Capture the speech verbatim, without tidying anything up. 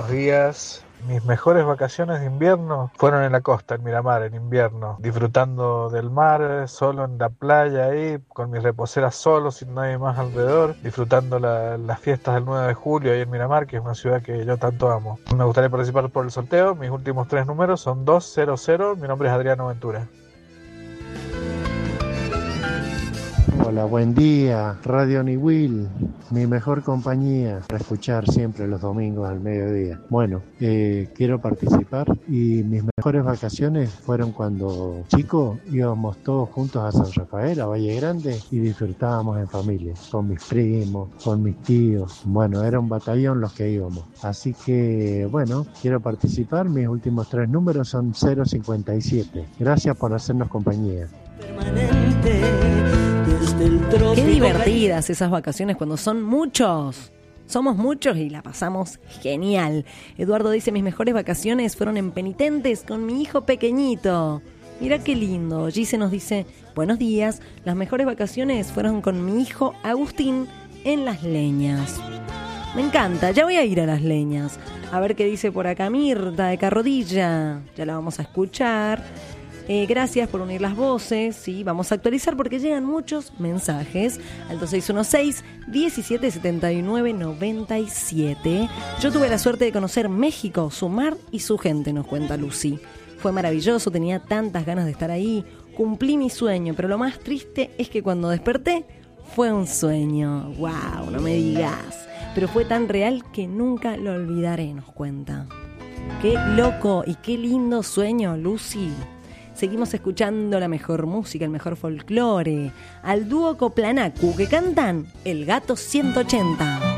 buenos días. Mis mejores vacaciones de invierno fueron en la costa, en Miramar, en invierno, disfrutando del mar, solo en la playa ahí, con mis reposeras solo, sin nadie más alrededor, disfrutando la, las fiestas del nueve de julio ahí en Miramar, que es una ciudad que yo tanto amo. Me gustaría participar por el sorteo, mis últimos tres números son dos cero cero, mi nombre es Adriano Ventura. Hola, buen día, Radio Niwil, mi mejor compañía para escuchar siempre los domingos al mediodía. Bueno, eh, quiero participar y mis mejores vacaciones fueron cuando chico íbamos todos juntos a San Rafael, a Valle Grande, y disfrutábamos en familia, con mis primos, con mis tíos. Bueno, era un batallón los que íbamos. Así que, bueno, quiero participar, mis últimos tres números son cero cincuenta y siete. Gracias por hacernos compañía. Permanente. Qué divertidas esas vacaciones cuando son muchos. Somos muchos y la pasamos genial. Eduardo dice, mis mejores vacaciones fueron en Penitentes con mi hijo pequeñito. Mira qué lindo. Gise nos dice, buenos días, las mejores vacaciones fueron con mi hijo Agustín en Las Leñas. Me encanta, ya voy a ir a Las Leñas. A ver qué dice por acá Mirta de Carrodilla. Ya la vamos a escuchar. Eh, gracias por unir las voces, sí, vamos a actualizar porque llegan muchos mensajes al dos seis uno seis, diecisiete setenta y nueve noventa y siete. Yo tuve la suerte de conocer México, su mar y su gente, nos cuenta Lucy. Fue maravilloso, tenía tantas ganas de estar ahí, cumplí mi sueño, pero lo más triste es que cuando desperté fue un sueño. ¡Wow! No me digas. Pero fue tan real que nunca lo olvidaré, nos cuenta. ¡Qué loco y qué lindo sueño, Lucy! Seguimos escuchando la mejor música, el mejor folclore, al dúo Coplanacu que cantan El Gato ciento ochenta.